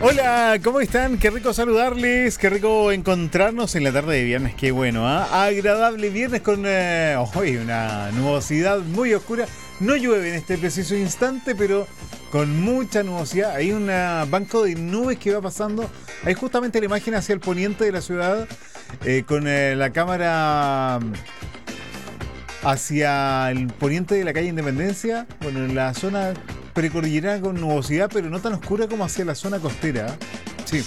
Hola, ¿cómo están? Qué rico saludarles, qué rico encontrarnos en la tarde de viernes, qué bueno, ¿eh? Agradable viernes con hoy una nubosidad muy oscura. No llueve en este preciso instante, pero con mucha nubosidad. Hay un banco de nubes que va pasando. Hay justamente la imagen hacia el poniente de la ciudad, con la cámara hacia el poniente de la calle Independencia. Bueno, en la zona precordillerana con nubosidad, pero no tan oscura como hacia la zona costera. Sí.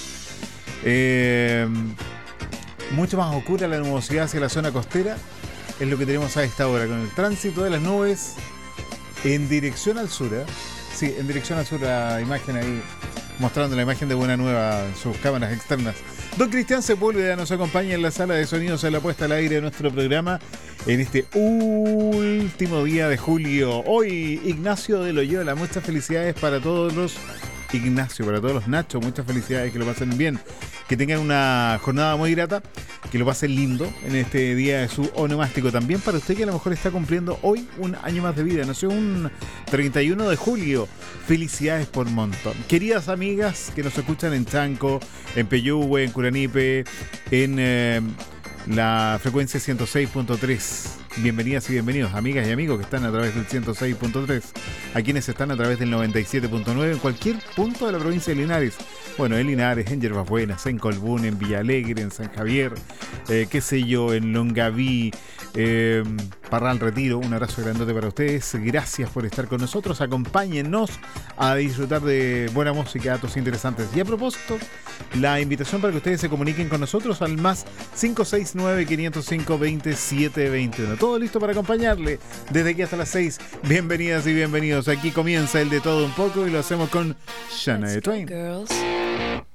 Mucho más oscura la nubosidad hacia la zona costera. Es lo que tenemos a esta hora, con el tránsito de las nubes en dirección al sur. Sí, en dirección al sur, la imagen ahí, mostrando la imagen de Buena Nueva en sus cámaras externas. Don Cristian Sepúlveda nos acompaña en la sala de sonidos en la puesta al aire de nuestro programa en este último día de julio. Hoy Ignacio de Loyola, muchas felicidades para todos los Ignacio, para todos los Nacho, muchas felicidades, que lo pasen bien, que tengan una jornada muy grata, que lo pasen lindo en este día de su onomástico. También para usted que a lo mejor está cumpliendo hoy un año más de vida, nació un 31 de julio, felicidades por montón. Queridas amigas que nos escuchan en Chanco, en Peyúgue, en Curanipe, en la frecuencia 106.3. Bienvenidas y bienvenidos, amigas y amigos que están a través del 106.3, a quienes están a través del 97.9 en cualquier punto de la provincia de Linares. Bueno, en Linares, en Yerbas Buenas, en Colbún, en Villalegre, en San Javier, qué sé yo, en Longaví, Parral Retiro. Un abrazo grandote para ustedes. Gracias por estar con nosotros. Acompáñennos a disfrutar de buena música, datos interesantes. Y a propósito, la invitación para que ustedes se comuniquen con nosotros al más 569-505-2721. Todo listo para acompañarle desde aquí hasta las 6. Bienvenidas y bienvenidos. Aquí comienza el de todo un poco y lo hacemos con Shania Twain.